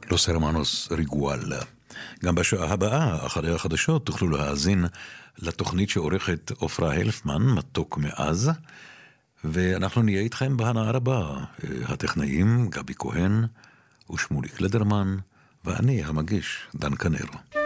לוס הרמנוס ריגואל. גם בשעה הבאה, אחרי החדשות, תוכלו להאזין לתוכנית שעורכת עופרה הלפמן, מתוק מאז, ואנחנו נהיה איתכם בהנאה רבה, הטכנאים גבי כהן ושמוליק לדרמן, ואני המגיש דן קנרו.